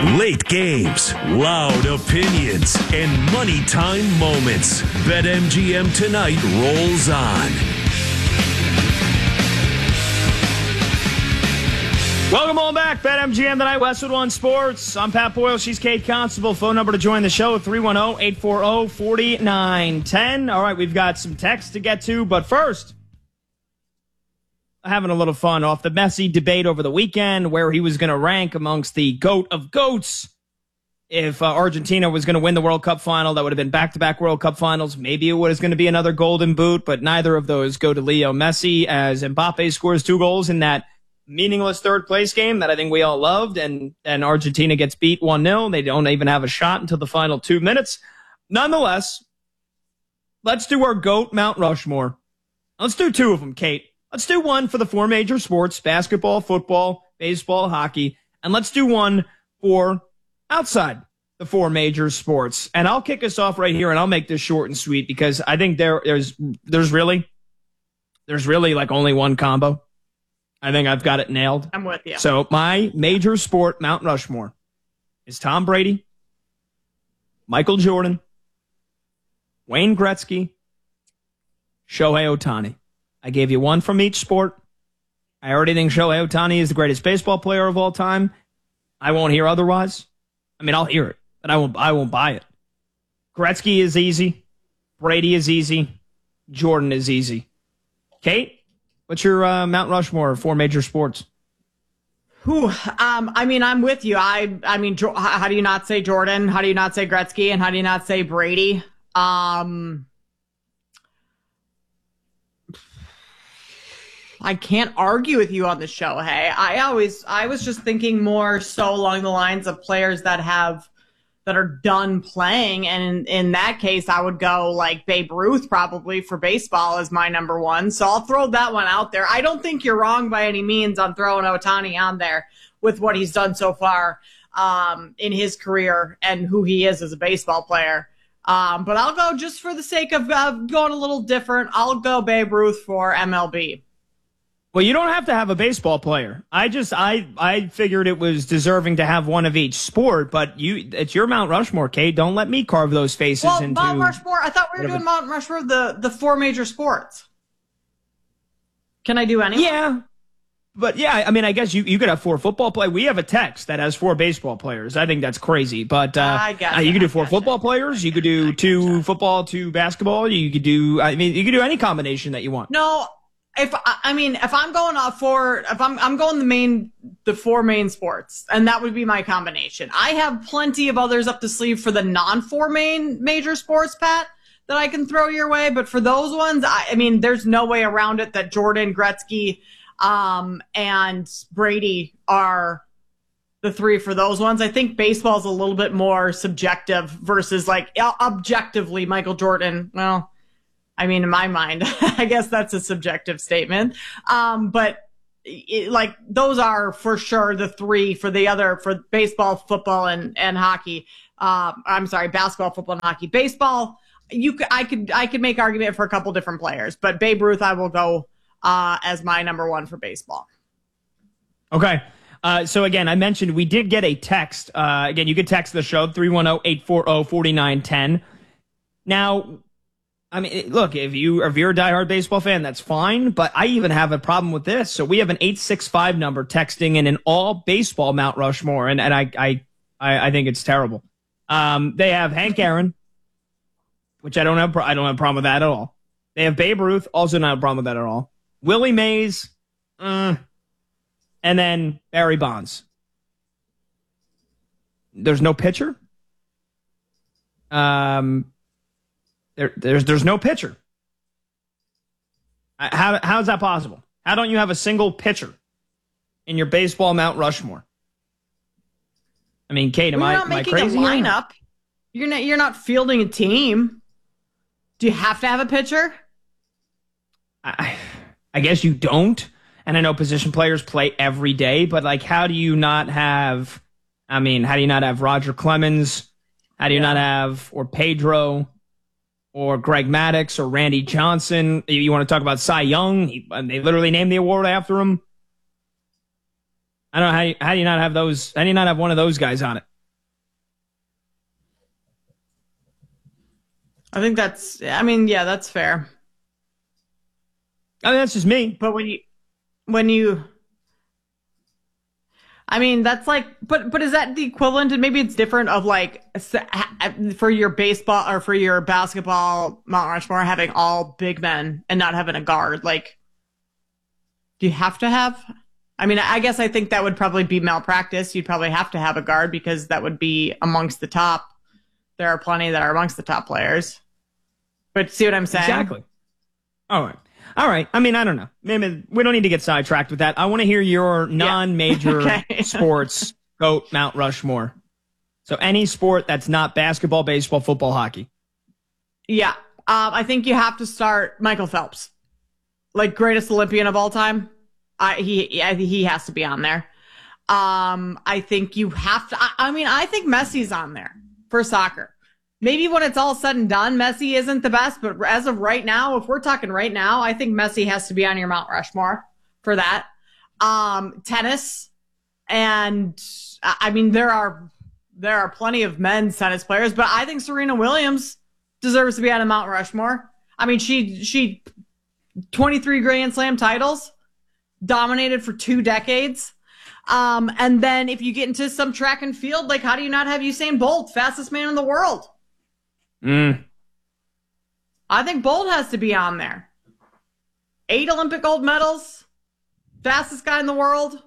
Late games, loud opinions, and money time moments. BetMGM tonight rolls on. Welcome on back. BetMGM tonight, Westwood One Sports. I'm Pat Boyle. She's Kate Constable. Phone number to join the show, 310-840-4910. All right, we've got some text to get to, but first, having a little fun off the messy debate over the weekend where he was going to rank amongst the GOAT of GOATs. If Argentina was going to win the World Cup final, that would have been back-to-back World Cup finals. Maybe it was going to be another golden boot, but neither of those go to Leo Messi as Mbappe scores 2 goals in that meaningless third-place game that I think we all loved, and Argentina gets beat 1-0. They don't even have a shot until the final 2 minutes. Nonetheless, let's do our GOAT Mount Rushmore. Let's do 2 of them, Kate. Let's do 1 for the 4 major sports, basketball, football, baseball, hockey, and let's do 1 for outside the 4 major sports. And I'll kick us off right here, and I'll make this short and sweet because I think there's really like only 1 combo. I think I've got it nailed. I'm with you. So my major sport Mount Rushmore is Tom Brady, Michael Jordan, Wayne Gretzky, Shohei Ohtani. I gave you 1 from each sport. I already think Shohei Ohtani is the greatest baseball player of all time. I won't hear otherwise. I mean, I'll hear it, but I won't buy it. Gretzky is easy. Brady is easy. Jordan is easy. Kate, what's your Mount Rushmore, 4 major sports? I mean, I'm with you. I mean, how do you not say Jordan? How do you not say Gretzky? And how do you not say Brady? I can't argue with you on the show. Hey, I was just thinking more so along the lines of players that are done playing. And in that case, I would go like Babe Ruth probably for baseball as my number 1. So I'll throw that one out there. I don't think you're wrong by any means on throwing Ohtani on there with what he's done so far in his career and who he is as a baseball player. But I'll go just for the sake of going a little different. I'll go Babe Ruth for MLB. Well, you don't have to have a baseball player. I figured it was deserving to have 1 of each sport, but it's your Mount Rushmore, Kate. Don't let me carve those faces into Mount Rushmore. I thought we were doing Mount Rushmore of the 4 major sports. Can I do any? Yeah. But yeah, I mean, I guess you could have 4 football players. We have a text that has 4 baseball players. I think that's crazy. But you could do 4 football players. You could do 2 football, 2 basketball. You could do any combination that you want. No. If I'm going I'm going the 4 main sports, and that would be my combination. I have plenty of others up the sleeve for the non-4 main major sports, Pat, that I can throw your way. But for those ones, I mean, there's no way around it that Jordan, Gretzky, and Brady are the 3 for those ones. I think baseball is a little bit more subjective versus like objectively Michael Jordan. Well, I mean, in my mind, I guess that's a subjective statement. But those are for sure the 3 for baseball, football, and hockey. I'm sorry, basketball, football, and hockey. Baseball, I could make argument for a couple different players, but Babe Ruth, I will go as my number 1 for baseball. Okay. So again, I mentioned we did get a text. Again, you could text the show 310-840-4910. Now, I mean, look, if you're a diehard baseball fan, that's fine, but I even have a problem with this. So we have an 865 number texting in an all baseball Mount Rushmore, and I think it's terrible. They have Hank Aaron, which I don't have a problem with that at all. They have Babe Ruth, also not a problem with that at all. Willie Mays, and then Barry Bonds. There's no pitcher. There's no pitcher. How is that possible? How don't you have a single pitcher in your baseball Mount Rushmore? I mean, Kate, am I crazy? You're not making a lineup. You're not fielding a team. Do you have to have a pitcher? I guess you don't. And I know position players play every day, but like, how do you not have Roger Clemens? How do you not have, or Pedro, or Greg Maddux, or Randy Johnson? You want to talk about Cy Young? They literally named the award after him. I don't know how do you not have those? How do you not have one of those guys on it? I think that's. I mean, yeah, that's fair. I mean, that's just me. But when you, I mean, that's like, but is that the equivalent? And maybe it's different of like for your baseball or for your basketball Mount Rushmore having all big men and not having a guard. Like, do you have to have? I mean, I guess I think that would probably be malpractice. You'd probably have to have a guard because that would be amongst the top. There are plenty that are amongst the top players. But see what I'm saying? Exactly. All right. I mean, I don't know. Maybe we don't need to get sidetracked with that. I want to hear your non-major Okay. sports GOAT Mount Rushmore. So any sport that's not basketball, baseball, football, hockey. Yeah. I think you have to start Michael Phelps. Like greatest Olympian of all time. He has to be on there. I think you have to. I think Messi's on there for soccer. Maybe when it's all said and done, Messi isn't the best, but as of right now, if we're talking right now, I think Messi has to be on your Mount Rushmore for that. Tennis, and I mean there are plenty of men's tennis players, but I think Serena Williams deserves to be on a Mount Rushmore. I mean, she 23 Grand Slam titles, dominated for 2 decades. And then if you get into some track and field, like how do you not have Usain Bolt, fastest man in the world? I think Bolt has to be on there. 8 Olympic gold medals, fastest guy in the world.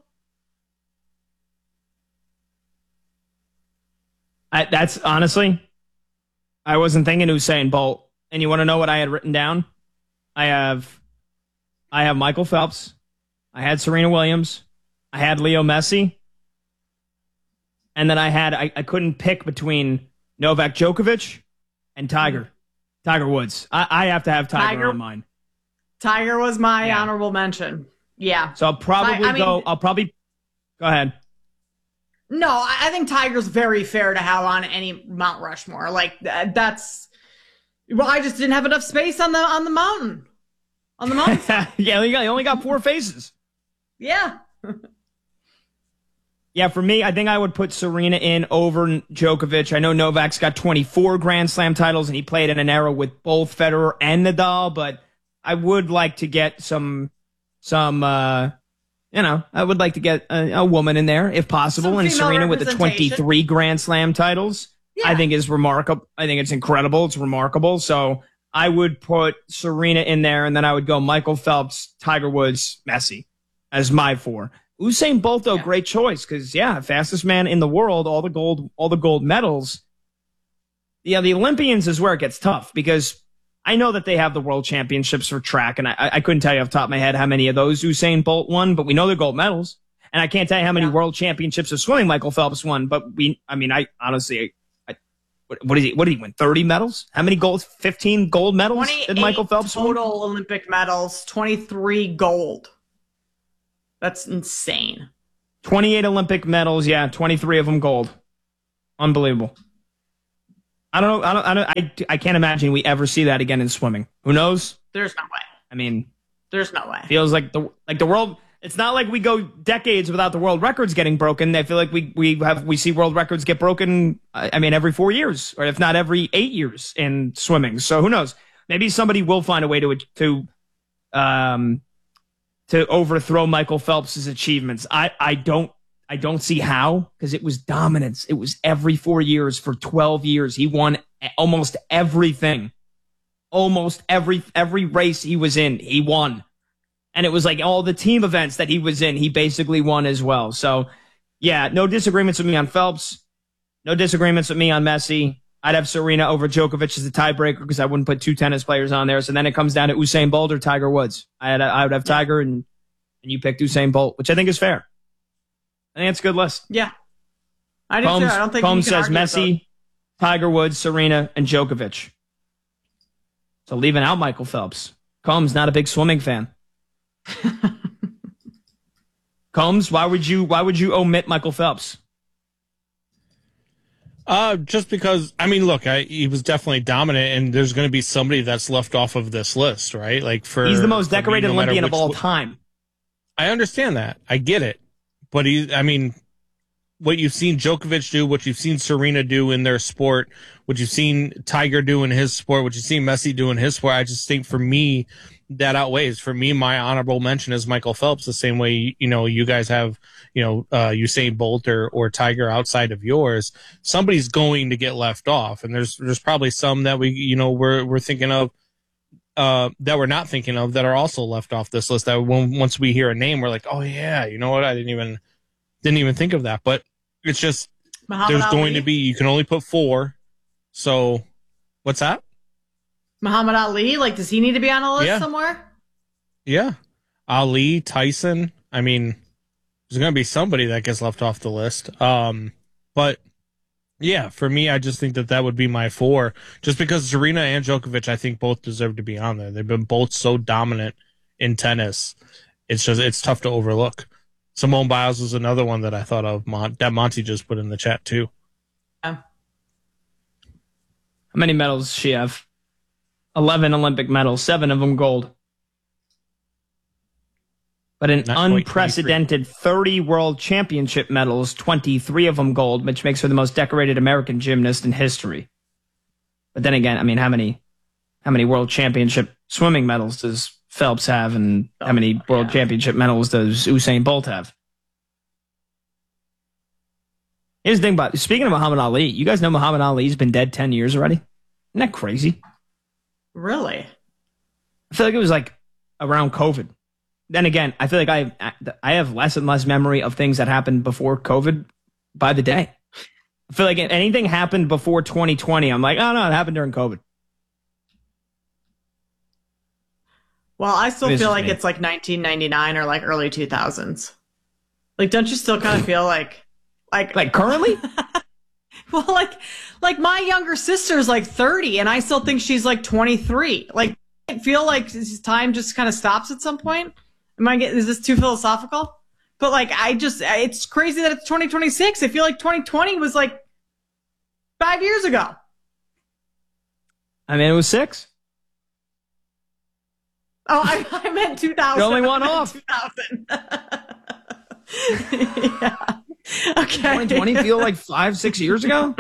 That's honestly, I wasn't thinking Usain Bolt. And you want to know what I had written down? I have Michael Phelps. I had Serena Williams. I had Leo Messi. And then I couldn't pick between Novak Djokovic and Tiger Woods. I have to have Tiger on mine. Tiger was my honorable mention. Yeah. So I'll probably go ahead. No, I think Tiger's very fair to have on any Mount Rushmore. Like that's, well, I just didn't have enough space on the mountain. On the mountain. Yeah, he only got 4 faces. Yeah. Yeah, for me, I think I would put Serena in over Djokovic. I know Novak's got 24 Grand Slam titles, and he played in an era with both Federer and Nadal, but I would like to get I would like to get a woman in there, if possible, and Serena with the 23 Grand Slam titles, I think is remarkable. I think it's incredible. It's remarkable. So I would put Serena in there, and then I would go Michael Phelps, Tiger Woods, Messi as my 4. Usain Bolt, though, great choice because, fastest man in the world, all the gold medals. Yeah, the Olympians is where it gets tough because I know that they have the world championships for track, and I couldn't tell you off the top of my head how many of those Usain Bolt won, but we know they're gold medals. And I can't tell you how many world championships of swimming Michael Phelps won, but I honestly, what did he win? 30 medals? How many 15 gold medals did Michael Phelps win? Total Olympic medals, 23 gold. That's insane. 28 Olympic medals, 23 of them gold. Unbelievable. I can't imagine we ever see that again in swimming. Who knows? There's no way. I mean, there's no way. Feels like the world. It's not like we go decades without the world records getting broken. I feel like we see world records get broken. I mean, every 4 years, or if not every 8 years in swimming. So who knows? Maybe somebody will find a way to overthrow Michael Phelps' achievements. I don't see how, because it was dominance. It was every 4 years for 12 years. He won almost everything. Almost every race he was in, he won. And it was like all the team events that he was in, he basically won as well. So, no disagreements with me on Phelps. No disagreements with me on Messi. I'd have Serena over Djokovic as a tiebreaker because I wouldn't put 2 tennis players on there. So then it comes down to Usain Bolt or Tiger Woods. I would have Tiger and you picked Usain Bolt, which I think is fair. I think it's a good list. Yeah. I do too. I don't think Combs says Messi, Tiger Woods, Serena, and Djokovic. So leaving out Michael Phelps. Combs, not a big swimming fan. Combs, why would you omit Michael Phelps? Just because, I mean, look, he was definitely dominant, and there's going to be somebody that's left off of this list, right? He's the most decorated Olympian of all time. I understand that. I get it. But what you've seen Djokovic do, what you've seen Serena do in their sport, what you've seen Tiger do in his sport, what you've seen Messi do in his sport, I just think for me, that outweighs. For me, my honorable mention is Michael Phelps, the same way, you guys have, Usain Bolt or Tiger outside of yours. Somebody's going to get left off. And there's probably some that we're thinking of, that we're not thinking of that are also left off this list, that once we hear a name, we're like, oh yeah, you know what? I didn't even think of that. But it's just, Muhammad there's going Ali. to be, you can only put 4. So what's that? Muhammad Ali, like, does he need to be on a list somewhere? Yeah. Ali, Tyson. I mean, there's going to be somebody that gets left off the list. But yeah, for me, I just think that would be my 4. Just because Serena and Djokovic, I think both deserve to be on there. They've been both so dominant in tennis. It's tough to overlook. Simone Biles was another one that I thought of, that Monty just put in the chat too. How many medals does she have? 11 Olympic medals, 7 of them gold. But an unprecedented 30 world championship medals, 23 of them gold, which makes her the most decorated American gymnast in history. But then again, I mean, how many world championship swimming medals does Phelps have, and how many world championship medals does Usain Bolt have? Here's the thing about, speaking of Muhammad Ali, you guys know Muhammad Ali's been dead 10 years already? Isn't that crazy? Really? I feel like it was like around COVID. Then again, I feel like I have less and less memory of things that happened before COVID by the day. I feel like if anything happened before 2020, I'm like, oh no, it happened during COVID. Well, I still feel like it's like 1999 or like early 2000s. Like, don't you still kind of feel like currently? Well, like my younger sister's like 30 and I still think she's like 23. Like, I feel like time just kind of stops at some point. Is this too philosophical? But like, it's crazy that it's 2026. I feel like 2020 was like 5 years ago. I mean, it was 6. Oh, I meant 2000. You're only one off. 2000. Yeah. Okay. 2020 feel like 5-6 years ago?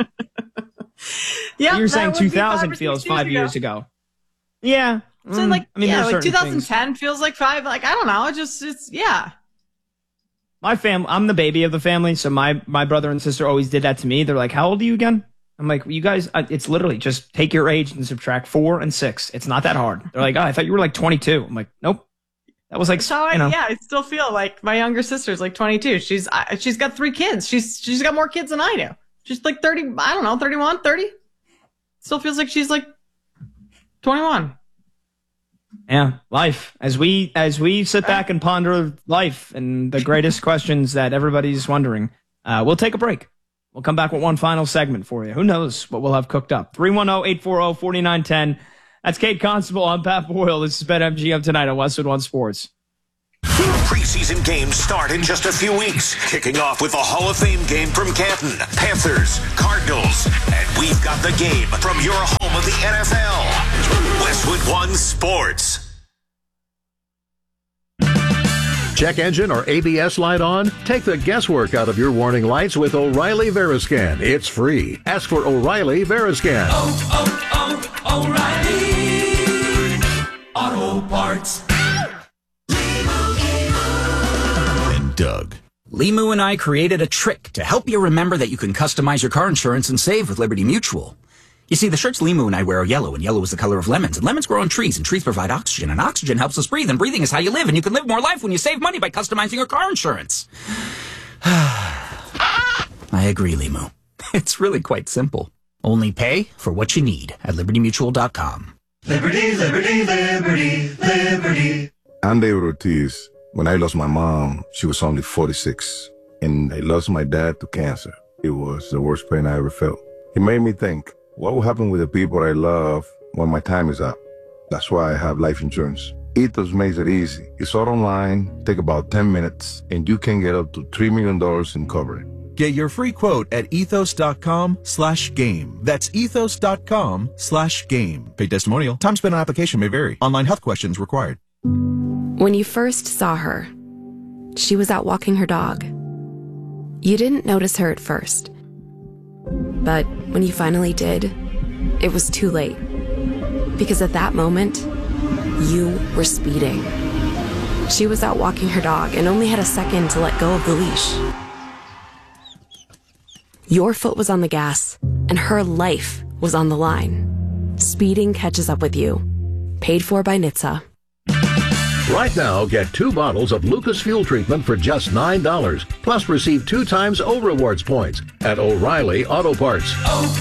Yeah. You're saying 2000 feels 5 years ago. Yeah. So like, I mean, yeah, like 2010 things. feels like 5. Like, I don't know. Yeah. My I'm the baby of the family, so my brother and sister always did that to me. They're like, how old are you again? I'm like, well, you guys, it's literally just take your age and subtract 4 and 6. It's not that hard. They're like, oh, I thought you were like 22. I'm like, nope. That was like, so I still feel like my younger sister's like 22. She's got 3 kids. She's got more kids than I do. She's like 30, I don't know, 31, 30. Still feels like she's like 21. Yeah, life. As we sit back and ponder life and the greatest questions that everybody's wondering, we'll take a break. We'll come back with one final segment for you. Who knows what we'll have cooked up. 310-840-4910. That's Kate Constable. I'm Pat Boyle. This is BetMGM tonight on Westwood One Sports. Preseason games start in just a few weeks, kicking off with a Hall of Fame game from Canton, Panthers, Cardinals, and we've got the game from your home of the NFL, Westwood One Sports. Check engine or ABS light on? Take the guesswork out of your warning lights with O'Reilly Veriscan. It's free. Ask for O'Reilly Veriscan. O'Reilly Auto Parts. And Doug. Limu and I created a trick to help you remember that you can customize your car insurance and save with Liberty Mutual. You see, the shirts Limu and I wear are yellow, and yellow is the color of lemons, and lemons grow on trees, and trees provide oxygen, and oxygen helps us breathe, and breathing is how you live, and you can live more life when you save money by customizing your car insurance. I agree, Limu. It's really quite simple. Only pay for what you need at LibertyMutual.com. Liberty, liberty, liberty, liberty. I'm David Ortiz. When I lost my mom, she was only 46, and I lost my dad to cancer. It was the worst pain I ever felt. It made me think, what will happen with the people I love when my time is up? That's why I have life insurance. Ethos makes it easy. It's all online, take about 10 minutes, and you can get up to $3 million in coverage. Get your free quote at ethos.com/game. That's ethos.com/game. Paid testimonial. Time spent on application may vary. Online health questions required. When you first saw her, she was out walking her dog. You didn't notice her at first. But when you finally did, it was too late. Because at that moment, you were speeding. She was out walking her dog and only had a second to let go of the leash. Your foot was on the gas, and her life was on the line. Speeding catches up with you. Paid for by NHTSA. Right now, get 2 bottles of Lucas Fuel Treatment for just $9. Plus, receive 2 times O-Rewards points at O'Reilly Auto Parts.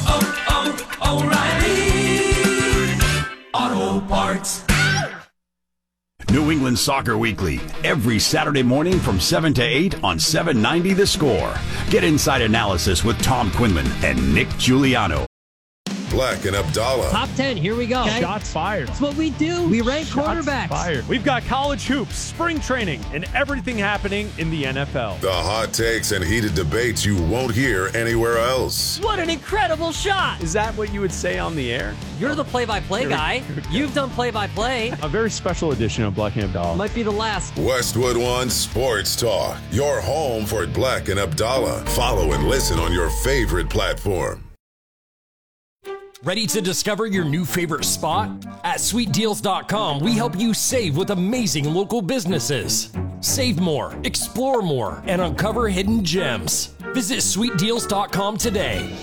O'Reilly Auto Parts. New England Soccer Weekly, every Saturday morning from 7 to 8 on 790 The Score. Get inside analysis with Tom Quinlan and Nick Giuliano. Black and Abdallah. Top 10, here we go. Okay. Shots fired. That's what we do. We rank quarterbacks. Fired. We've got college hoops, spring training, and everything happening in the NFL. The hot takes and heated debates you won't hear anywhere else. What an incredible shot. Is that what you would say on the air? You're the play-by-play guy. You've done play-by-play. A very special edition of Black and Abdallah. Might be the last. Westwood One Sports Talk. Your home for Black and Abdallah. Follow and listen on your favorite platform. Ready to discover your new favorite spot? At sweetdeals.com, we help you save with amazing local businesses. Save more, explore more, and uncover hidden gems. Visit sweetdeals.com today.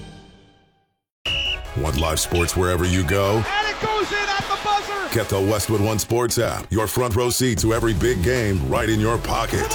Want live sports wherever you go? And it goes in at the buzzer! Get the Westwood One Sports app. Your front row seat to every big game right in your pocket.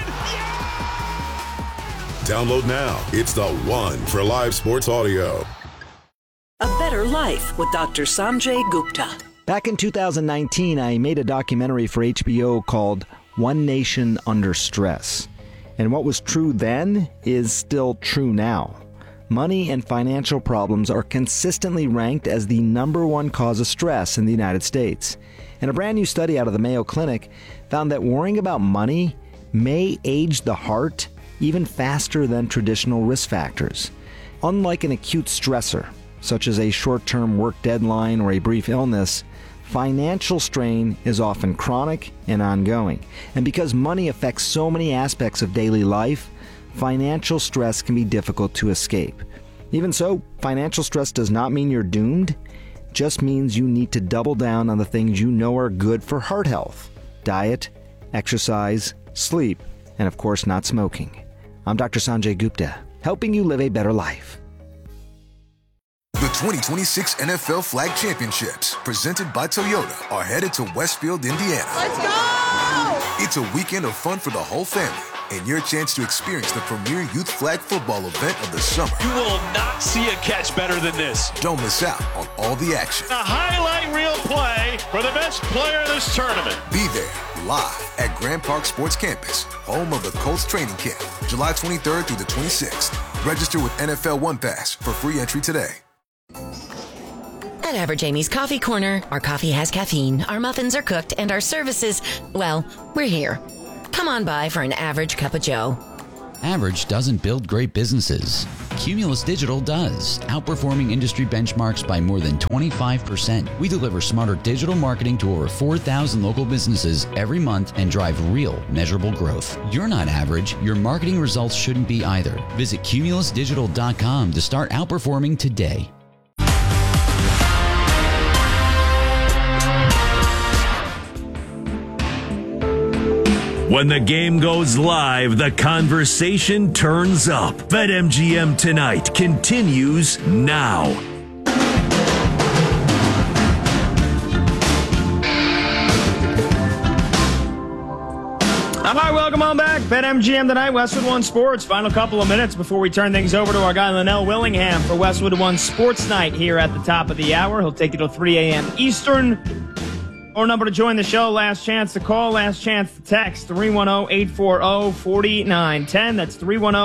Download now. It's the one for live sports audio. A Better Life with Dr. Sanjay Gupta. Back in 2019, I made a documentary for HBO called One Nation Under Stress. And what was true then is still true now. Money and financial problems are consistently ranked as the #1 cause of stress in the United States. And a brand new study out of the Mayo Clinic found that worrying about money may age the heart even faster than traditional risk factors. Unlike an acute stressor, such as a short-term work deadline or a brief illness, financial strain is often chronic and ongoing. And because money affects so many aspects of daily life, financial stress can be difficult to escape. Even so, financial stress does not mean you're doomed. It just means you need to double down on the things you know are good for heart health: diet, exercise, sleep, and of course not smoking. I'm Dr. Sanjay Gupta, helping you live a better life. The 2026 NFL Flag Championships, presented by Toyota, are headed to Westfield, Indiana. Let's go! It's a weekend of fun for the whole family, and your chance to experience the premier youth flag football event of the summer. You will not see a catch better than this. Don't miss out on all the action. A highlight reel play for the best player of this tournament. Be there, live at Grand Park Sports Campus, home of the Colts training camp, July 23rd through the 26th. Register with NFL One Pass for free entry today. At Average Amy's Coffee Corner, our coffee has caffeine, our muffins are cooked, and our services, well, we're here. Come on by for an average cup of joe. Average doesn't build great businesses. Cumulus Digital does, outperforming industry benchmarks by more than 25%. We deliver smarter digital marketing to over 4,000 local businesses every month and drive real, measurable growth. You're not average. Your marketing results shouldn't be either. Visit cumulusdigital.com to start outperforming today. When the game goes live, the conversation turns up. BetMGM Tonight continues now. All right, welcome on back. BetMGM Tonight, Westwood One Sports. Final couple of minutes before we turn things over to our guy, Linnell Willingham, for Westwood One Sports Night here at the top of the hour. He'll take you till 3 a.m. Eastern. Our number to join the show, last chance to call, last chance to text, 310-840-4910. That's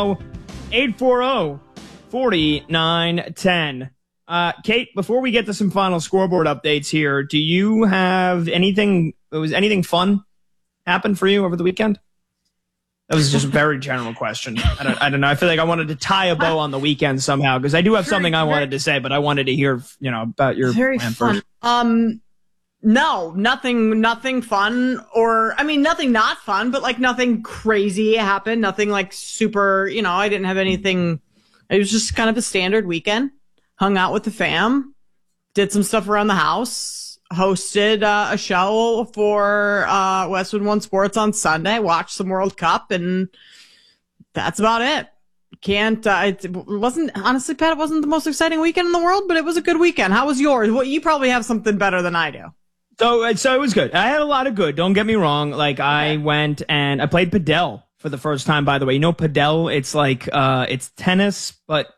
310-840-4910. Kate, before we get to some final scoreboard updates here, do you have anything fun happen for you over the weekend? That was just a very general question. I don't know. I feel like I wanted to tie a bow on the weekend somehow, because I do have something I wanted to say, but I wanted to hear, about your very plan fun. first. No, nothing fun, or, I mean, nothing not fun, but like nothing crazy happened. Nothing like super, I didn't have anything. It was just kind of a standard weekend. Hung out with the fam, did some stuff around the house, hosted a show for Westwood One Sports on Sunday, watched some World Cup, and that's about it. It wasn't, honestly, Pat, it wasn't the most exciting weekend in the world, but it was a good weekend. How was yours? Well, you probably have something better than I do. So it was good. I had a lot of good. Don't get me wrong. Like, I went and I played padel for the first time, by the way. You know padel? It's like, it's tennis,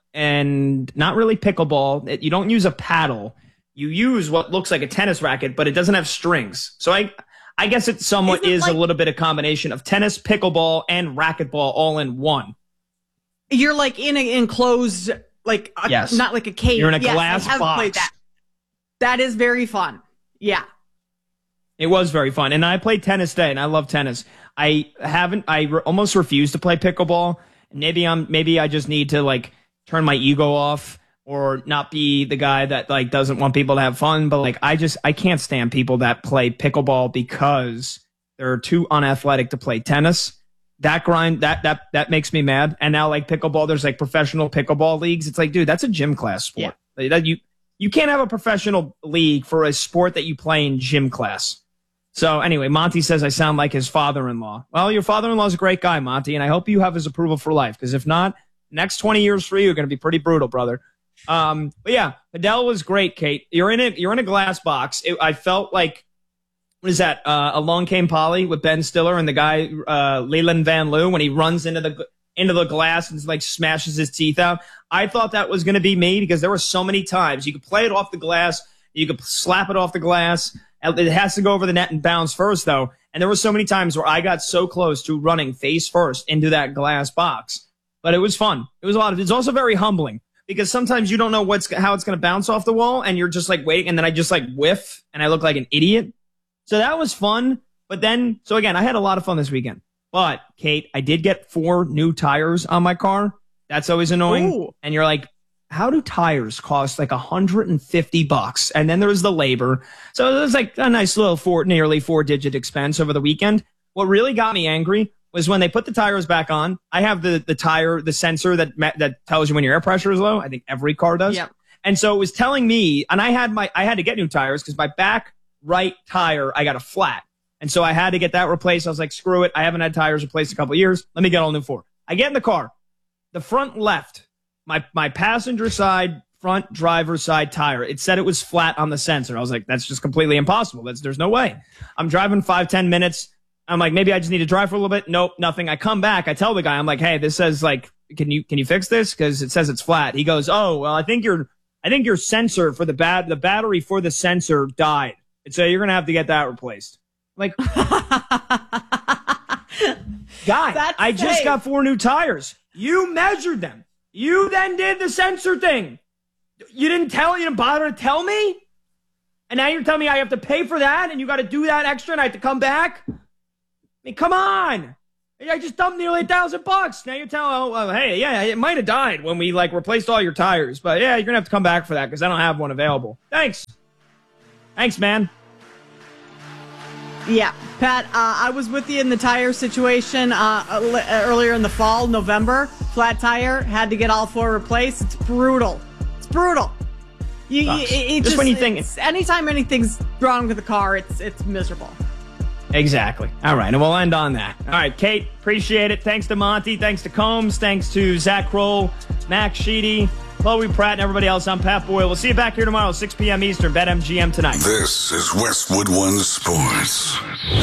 and not really pickleball. You don't use a paddle. You use what looks like a tennis racket, but it doesn't have strings. So I guess it somewhat is a little bit of combination of tennis, pickleball, and racquetball all in one. You're like in an enclosed, like, yes. Not like a cage. You're in a glass I have box. Played that. That is very fun. Yeah. It was very fun. And I played tennis today, and I love tennis. I almost refuse to play pickleball. Maybe I just need to, like, turn my ego off or not be the guy that, like, doesn't want people to have fun. But, like, I can't stand people that play pickleball because they're too unathletic to play tennis. That grind, that makes me mad. And now, like, pickleball, there's like professional pickleball leagues. It's like, dude, that's a gym class sport. Yeah. You can't have a professional league for a sport that you play in gym class. So anyway, Monty says I sound like his father-in-law. Well, your father-in-law is a great guy, Monty, and I hope you have his approval for life. Because if not, next 20 years for you are going to be pretty brutal, brother. But yeah, padel was great, Kate. You're in a glass box. I felt like, what is that? Along Came Polly with Ben Stiller and the guy Leland Van Loo when he runs into the glass and like smashes his teeth out. I thought that was going to be me because there were so many times you could play it off the glass, you could slap it off the glass. It has to go over the net and bounce first, though. And there were so many times where I got so close to running face first into that glass box. But it was fun. It was it's also very humbling because sometimes you don't know how it's going to bounce off the wall, and you're just like waiting, and then I just like whiff, and I look like an idiot. So that was fun. But then, so again, I had a lot of fun this weekend. But, Kate, I did get 4 new tires on my car. That's always annoying. Ooh. And you're like, how do tires cost like $150? And then there's the labor. So it was like a nice little nearly 4-digit expense over the weekend. What really got me angry was when they put the tires back on. I have the sensor that tells you when your air pressure is low. I think every car does. Yep. And so it was telling me, and I had to get new tires because my back right tire, I got a flat. And so I had to get that replaced. I was like, screw it. I haven't had tires replaced in a couple of years. Let me get all new 4. I get in the car. The front left, my passenger side, front driver's side tire, it said it was flat on the sensor. I was like, that's just completely impossible. There's no way. I'm driving 5-10 minutes. I'm like, maybe I just need to drive for a little bit. Nope, nothing. I come back. I tell the guy, I'm like, hey, this says like, can you fix this? Because it says it's flat. He goes, oh, well, I think your sensor for the battery for the sensor died. And so you're going to have to get that replaced. Like, guy, I just got 4 new tires. You measured them. You then did the sensor thing. You didn't bother to tell me? And now you're telling me I have to pay for that and you got to do that extra and I have to come back? I mean, come on. I just dumped nearly $1,000. Now you're telling, hey, yeah, it might have died when we like replaced all your tires. But yeah, you're going to have to come back for that because I don't have one available. Thanks, man. Yeah, Pat, I was with you in the tire situation earlier in the fall, November. Flat tire, had to get all 4 replaced. It's brutal. Anytime anything's wrong with the car, it's miserable. Exactly. All right, and we'll end on that. All right, Kate, appreciate it. Thanks to Monty. Thanks to Combs. Thanks to Zach Kroll, Max Sheedy, Chloe Pratt, and everybody else. I'm Pat Boyle. We'll see you back here tomorrow, 6 p.m. Eastern, BetMGM tonight. This is Westwood One Sports.